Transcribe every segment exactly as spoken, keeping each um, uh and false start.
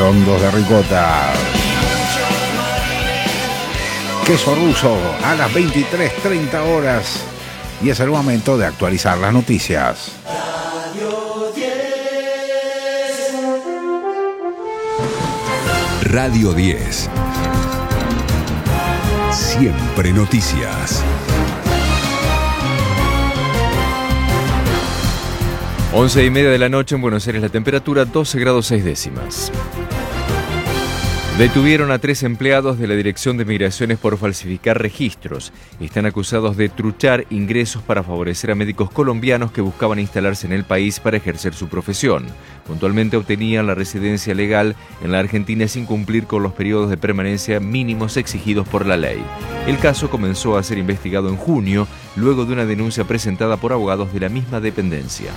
redondos de ricota. Queso ruso a las veintitrés treinta horas. Y es el momento de actualizar las noticias. Radio diez. Siempre noticias. Once y media de la noche en Buenos Aires, la temperatura doce grados seis décimas. Detuvieron a tres empleados de la Dirección de Migraciones por falsificar registros. Están acusados de truchar ingresos para favorecer a médicos colombianos que buscaban instalarse en el país para ejercer su profesión. Puntualmente obtenían la residencia legal en la Argentina sin cumplir con los periodos de permanencia mínimos exigidos por la ley. El caso comenzó a ser investigado en junio, luego de una denuncia presentada por abogados de la misma dependencia.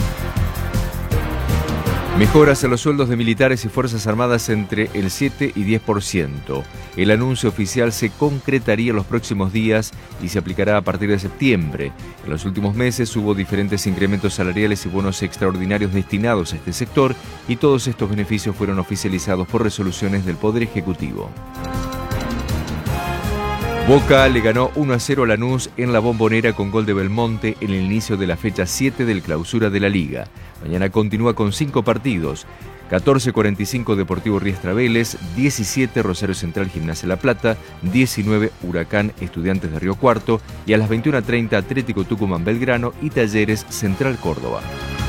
Mejoras a los sueldos de militares y Fuerzas Armadas entre el siete y diez por ciento. El anuncio oficial se concretaría en los próximos días y se aplicará a partir de septiembre. En los últimos meses hubo diferentes incrementos salariales y bonos extraordinarios destinados a este sector y todos estos beneficios fueron oficializados por resoluciones del Poder Ejecutivo. Boca le ganó uno a cero a Lanús en la Bombonera con gol de Belmonte en el inicio de la fecha siete del clausura de la Liga. Mañana continúa con cinco partidos. catorce cuarenta y cinco Deportivo Riestra Vélez, diecisiete Rosario Central Gimnasia La Plata, diecinueve Huracán Estudiantes de Río Cuarto y a las veintiuna treinta Atlético Tucumán Belgrano y Talleres Central Córdoba.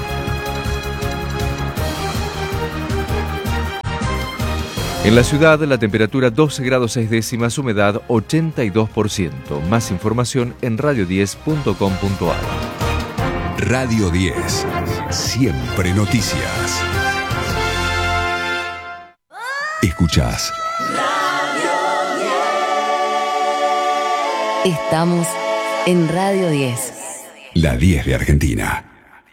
En la ciudad, la temperatura doce grados seis décimas, humedad ochenta y dos por ciento. Más información en radio diez punto com punto ar. Radio diez. Siempre noticias. Escuchás. Estamos en Radio diez. La diez de Argentina.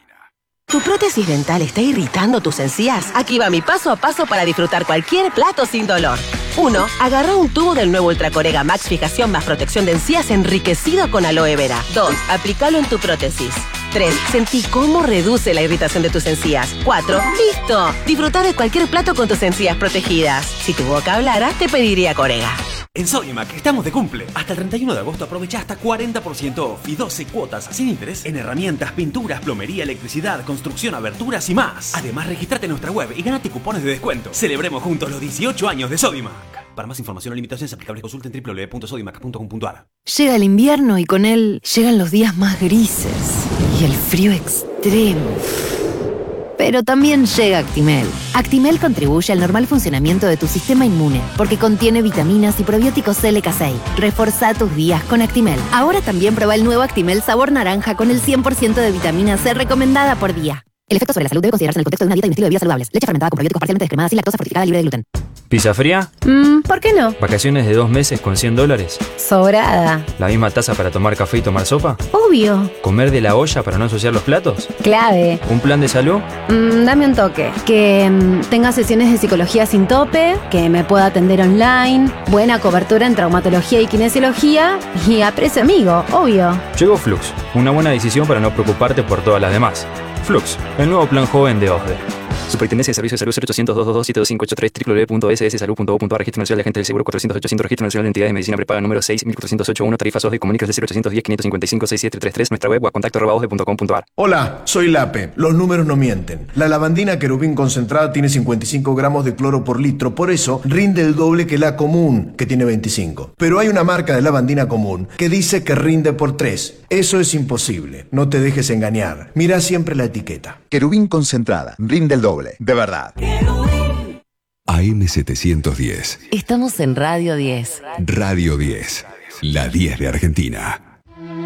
¿Tu prótesis dental está irritando tus encías? Aquí va mi paso a paso para disfrutar cualquier plato sin dolor. uno. Agarra un tubo del nuevo Ultracorega Max Fijación más protección de encías enriquecido con aloe vera. dos. Aplícalo en tu prótesis. tres. Sentí cómo reduce la irritación de tus encías. cuatro. ¡Listo! Disfrutar de cualquier plato con tus encías protegidas. Si tu boca hablara, te pediría Corega. En Sodimac estamos de cumple. Hasta el treinta y uno de agosto aprovecha hasta cuarenta por ciento off y doce cuotas sin interés en herramientas, pinturas, plomería, electricidad, construcción, aberturas y más. Además, registrate en nuestra web y ganate cupones de descuento. Celebremos juntos los dieciocho años de Sodimac. Para más información o limitaciones aplicables, consulta en doble u doble u doble u punto sodimac punto com punto ar. Llega el invierno y con él llegan los días más grises y el frío extremo. Pero también llega Actimel. Actimel contribuye al normal funcionamiento de tu sistema inmune porque contiene vitaminas y probióticos L K seis. Reforzá tus días con Actimel. Ahora también prueba el nuevo Actimel sabor naranja con el cien por ciento de vitamina C recomendada por día. El efecto sobre la salud debe considerarse en el contexto de una dieta y un estilo de vida saludables. Leche fermentada con probióticos parcialmente descremada sin lactosa fortificada libre de gluten. ¿Pizza fría? Mmm, ¿por qué no? ¿Vacaciones de dos meses con cien dólares? Sobrada. ¿La misma taza para tomar café y tomar sopa? Obvio. ¿Comer de la olla para no ensuciar los platos? Clave. ¿Un plan de salud? Mm, dame un toque. Que mm, tenga sesiones de psicología sin tope, que me pueda atender online, buena cobertura en traumatología y kinesiología y a precio amigo, obvio. Llegó Flux, una buena decisión para no preocuparte por todas las demás. Flux, el nuevo plan joven de O S D E. Superintendencia de Servicios de Salud cero ochocientos, doscientos veintidós, siete dos cinco ocho tres, doble u doble u doble u punto ese ese salud punto gov punto ar. Registro Nacional de Agentes del Seguro cuatrocientos ochocientos. Registro Nacional de Entidades de Medicina Prepaga número seis mil cuatrocientos ochenta y uno. Tarifas O S D E. Comuníquese cero ochocientos diez, quinientos cincuenta y cinco, sesenta y siete treinta y tres. Nuestra web o a contacto arroba osde punto com punto ar. Hola, soy Lape. Los números no mienten. La lavandina Querubín concentrada tiene cincuenta y cinco gramos de cloro por litro. Por eso rinde el doble que la común, que tiene veinticinco. Pero hay una marca de lavandina común que dice que rinde por tres. Eso es imposible. No te dejes engañar. Mira siempre la etiqueta. Querubín concentrada. Rinde el doble. De verdad. A M setecientos diez. Estamos en Radio diez. Radio diez. La diez de Argentina.